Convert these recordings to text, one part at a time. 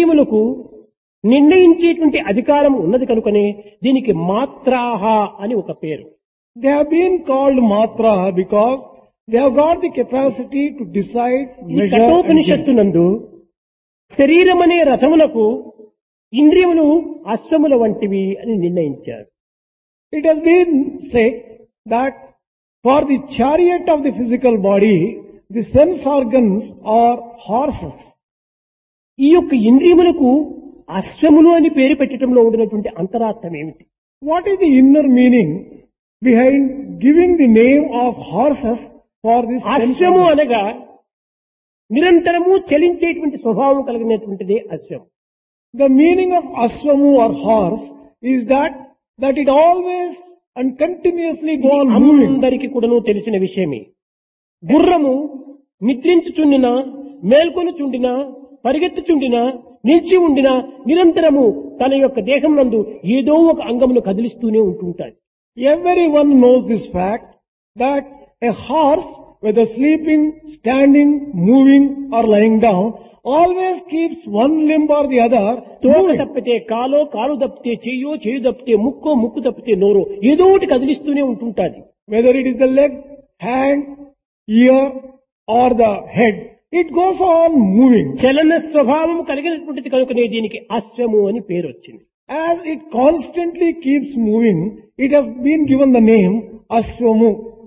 ఇంద్రియములకు నిర్ణయించేటువంటి అధికారం ఉన్నది కనుకనే దీనికి మాత్రాహ అని ఒక పేరు. They have been called matra because they have got the capacity to decide, ఈ measure and judge. కఠోపనిషత్తునందు శరీరం అనే రథములకు ఇంద్రియములు అశ్వముల వంటివి అని నిర్ణయించారు. It has been said that for the chariot of the physical body, the sense organs are horses. ఈ యొక్క ఇంద్రియములకు అశ్వములు అని పేరు పెట్టడంలో ఉండినటువంటి అంతరార్థం ఏమిటి? What is the inner meaning behind giving the name of horses for this sense అశ్వము organ? అనగా నిరంతరము చలించేటువంటి స్వభావం కలిగినటువంటిదే అశ్వం. The meaning of aswamu or horse is that it always and continuously go on moving. అందరికీ కూడాను తెలిసిన విషయమే. గుర్రము నిద్రించుచుండినా, మేల్కొనుచుండినా, పరిగెత్తుచుండినా, నిలిచి ఉండినా నిరంతరము తన యొక్క దేహం నందు ఏదో ఒక అంగమును కదిలిస్తూనే ఉంటుంటాయి. Everyone knows this fact that a horse, whether sleeping, standing, moving or lying down, always keeps one limb or the other తోక moving. తప్పితే కాలో, కాలు తప్పితే చెయ్యో, చెయ్యి తప్పితే ముక్కో, ముక్కు తప్పితే నోరో ఏదో ఒకటి కదిలిస్తూనే ఉంటుంటాది. Whether it is the leg, hand, ear or the head, it goes on moving. చలన స్వభావం కలిగినటువంటిది కనుకనే దీనికి అశ్వము అని పేరు వచ్చింది. As it constantly keeps moving, it has been given the name Aswamu.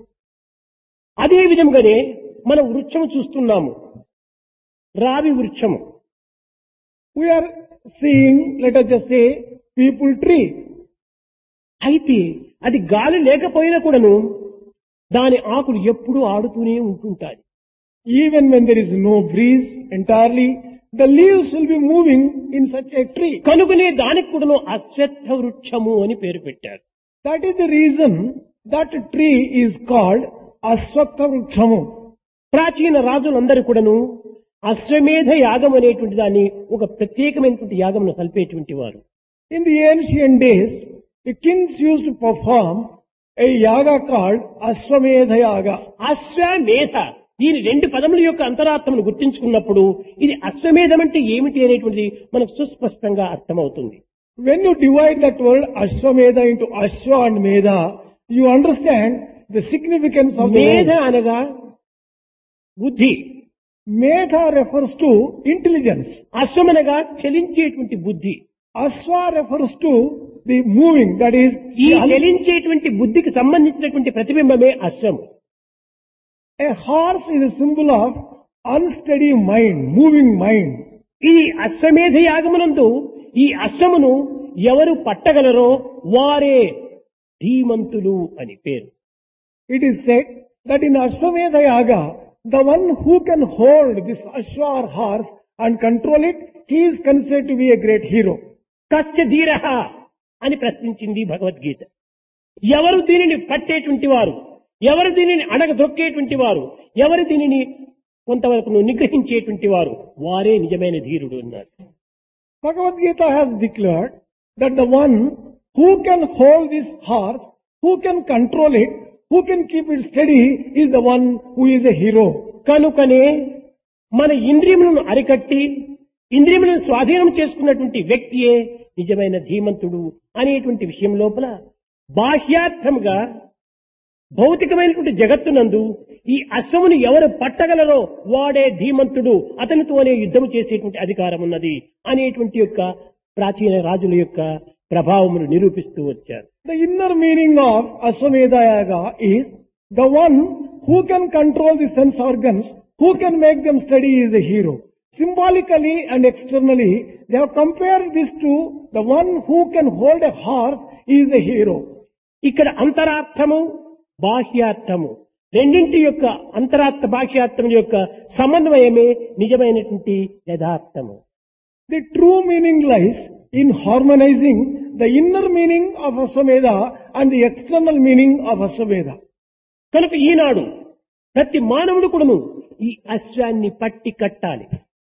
అదే విధంగానే మనం వృక్షము చూస్తున్నాము, రావి వృక్షము. We are seeing, let us just say, people tree. అయితే అది గాలి లేకపోయినా కూడాను దాని ఆకులు ఎప్పుడూ ఆడుతూనే ఉంటుంటాయి. Even when there is no breeze entirely, the leaves will be moving in such a tree. కనుకనే దానికి కూడాను అశ్వత్థ వృక్షము అని పేరు పెట్టారు. That is the reason that tree is called Aswatha Vrukshamu. ప్రాచీన రాజులందరూ కూడాను అశ్వమేధ యాగం అనేటువంటి దాన్ని ఒక ప్రత్యేకమైనటువంటి యాగమును కలిపేటువంటి వారు. In the ancient days, the kings used to perform a yaga called Aswamedha Yaga. అశ్వమేధ దీని రెండు పదముల యొక్క అంతరార్థమును గుర్తించుకున్నప్పుడు ఇది అశ్వమేధం అంటే ఏమిటి అనేటువంటిది మనకు సుస్పష్టంగా అర్థమవుతుంది. When you divide that word Ashwamedha into Ashwa and Medha, you understand the significance of the మేధ word. అనగా బుద్ధి, Medha refers to intelligence. అశ్వమనగా చలించేటువంటి బుద్ధి. Aswa refers to the moving, that is, ఈ the చలించేటువంటి బుద్ధికి సంబంధించినటువంటి ప్రతిబింబమే అశ్వం. a horse is a symbol of unsteady mind, moving mind. ఈ అశ్వమేధ యాగమునందు ఈ అశ్వమును ఎవరు పట్టగలరో వారే ధీమంతులు అని పేరు. It is said that in Ashwamedha Yaga, the one who can hold this Ashwa or horse and control it, he is considered to be a great hero. కశ్చ ధీరః అని ప్రశ్నించింది భగవద్గీత. ఎవరు దీనిని పట్టేటువంటి వారు, ఎవరు దీనిని అణగదొక్కేటువంటి వారు, ఎవరు దీనిని కొంతవరకు నిగ్రహించేటువంటి వారు, వారే నిజమైన ధీరుడు అన్నారు. Bhagavad Gita has declared that the one who can hold this horse, who can control it, who can keep it steady, is the one who is a hero. కనుకనే మన ఇంద్రియములను అరికట్టి ఇంద్రియములను స్వాధీనం చేసుకున్నటువంటి వ్యక్తియే నిజమైన ధీమంతుడు అనేటువంటి విషయం లోపల బాహ్యార్థముగా భౌతికమైనటువంటి జగత్తునందు ఈ అశ్వమును ఎవరు పట్టగలరో వాడే ధీమంతుడు, అతనితోనే యుద్ధము చేసేటువంటి అధికారం ఉన్నది అనేటువంటి యొక్క ప్రాచీన రాజుల యొక్క ప్రభావమును నిరూపిస్తూ వచ్చారు. The inner meaning of Ashwamedha Yaga is the one who can control the sense organs, who can make them steady is a hero. Symbolically and externally, they have compared this to the one who can hold a horse is a hero. ఇక్కడ అంతరార్థము బాహ్యార్థము రెండింటి యొక్క అంతరార్థ బాహ్యార్థం యొక్క సమన్వయమే నిజమైనటువంటి యథార్థము. The true meaning lies in harmonizing the inner meaning of Ashwamedha and the external meaning of Ashwamedha. కనుక ఈనాడు ప్రతి మానవుడు కూడాను ఈ అశ్వాన్ని పట్టి కట్టాలి.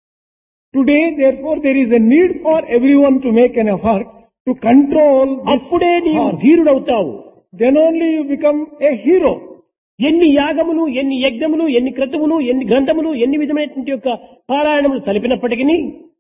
Today, therefore, there is a need for everyone to make an effort to control this అప్పుడే నీవు horse. ధీరుడవుతావు. Then only you become a hero. ఎన్ని యాగములు, ఎన్ని యజ్ఞములు, ఎన్ని క్రతువులు, ఎన్ని గ్రంథములు, ఎన్ని విధమైనటువంటి యొక్క పారాయణములు చలిపినప్పటికీ